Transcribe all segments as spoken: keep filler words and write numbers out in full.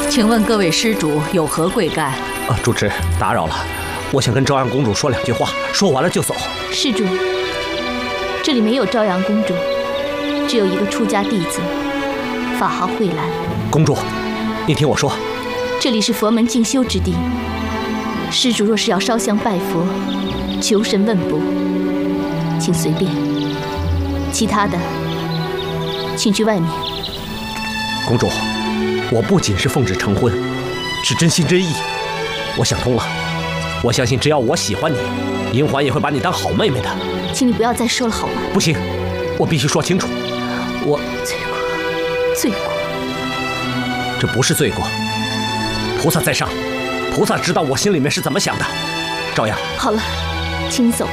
请问各位施主有何贵干？ 啊，主持打扰了，我想跟朝阳公主说两句话，说完了就走。 施主，这里没有朝阳公主，只有一个出家弟子，法号慧兰。 公主，你听我说， 这里是佛门静修之地，施主若是要烧香拜佛、求神问卜，请随便，其他的请去外面。 公主，我不仅是奉旨成婚，是真心真意。我想通了，我相信只要我喜欢你，银环也会把你当好妹妹的。 请你不要再说了好吗？ 不行，我必须说清楚。我罪过，罪过， 这不是罪过。菩萨在上，菩萨知道我心里面是怎么想的。朝阳， 好了，请你走吧。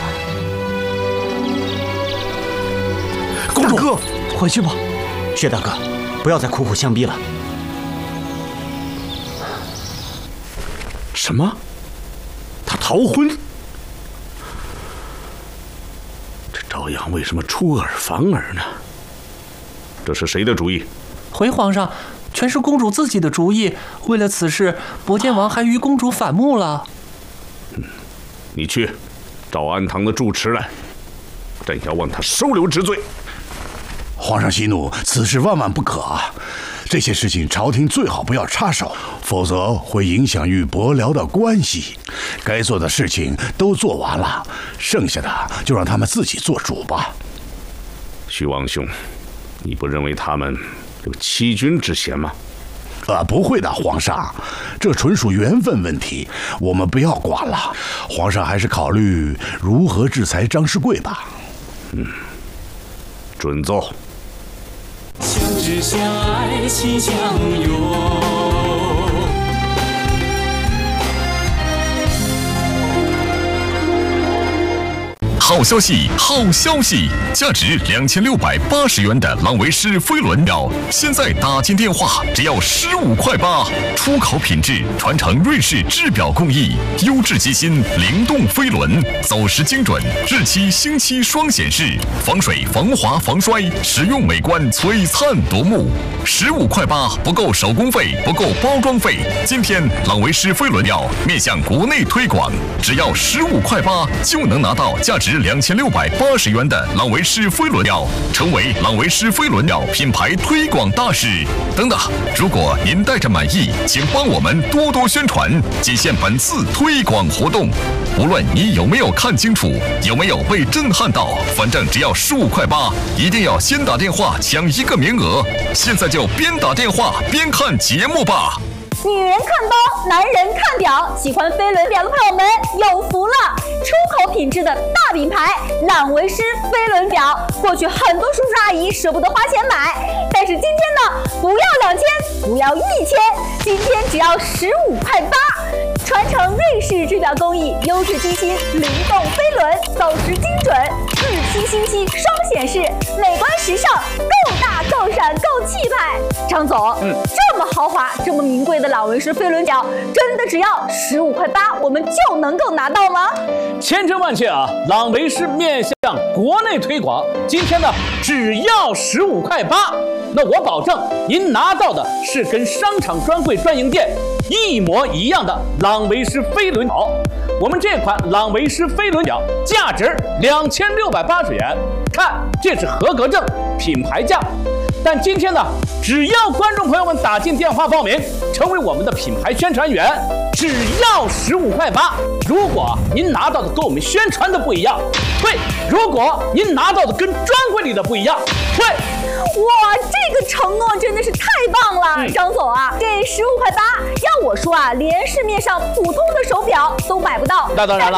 公主， 大哥，回去吧。薛大哥，不要再苦苦相逼了。 什么？他逃婚？这朝阳为什么出尔反尔呢？这是谁的主意？ 回皇上，全是公主自己的主意。为了此事，博坚王还与公主反目了。 嗯，你去找安堂的住持来，朕要问他收留之罪。 皇上息怒，此事万万不可啊！这些事情朝廷最好不要插手，否则会影响与伯辽的关系。该做的事情都做完了，剩下的就让他们自己做主吧。 徐王兄，你不认为他们有欺君之嫌吗？ 啊，不会的，皇上，这纯属缘分问题，我们不要管了。皇上还是考虑如何制裁张世贵吧。 嗯，准奏。 相知相爱心相拥。 好消息，好消息！价值两千六百八十元的朗维诗飞轮表，现在打进电话只要十五块八，出口品质，传承瑞士制表工艺，优质机芯，灵动飞轮，走时精准，日期星期双显示，防水、防滑、防摔，实用美观，璀璨夺目。十五块八不够手工费，不够包装费。今天朗维诗飞轮表面向国内推广，只要十五块八就能拿到价值两千六百八十元的朗维诗飞轮表，成为朗维诗飞轮表品牌推广大使。等等，如果您带着满意，请帮我们多多宣传，仅限本次推广活动。无论你有没有看清楚，有没有被震撼到，反正只要十五块八，一定要先打电话抢一个名额。现在就边打电话边看节目吧。 女人看包，男人看表，喜欢飞轮表的朋友们有福了！出口品质的大品牌朗维诗飞轮表，过去很多叔叔阿姨舍不得花钱买，但是今天呢，不要两千，不要一千，今天只要十五块八。传承瑞士制表工艺，优质机芯，灵动飞轮，走时精准，日期星期双显示，美观时尚，够大够闪够气派。张总，嗯，这么豪华，这么名贵的朗维诗飞轮表，真的只要十五块八，我们就能够拿到吗？ 千真万确啊！朗维诗面向国内推广，今天呢只要十五块八，那我保证您拿到的是跟商场专柜专营店一模一样的朗维诗飞轮表。我们这款朗维诗飞轮表价值两千六百八十元，看这是合格证，品牌价。但今天呢，只要观众朋友们打进电话报名，成为我们的品牌宣传员，只要十五块八。如果您拿到的跟我们宣传的不一样，退；如果您拿到的跟专柜里的不一样，退。 哇，这个承诺真的是太棒了，嗯、张总啊，这十五块八，要我说啊，连市面上普通的手表都买不到。 那当然了。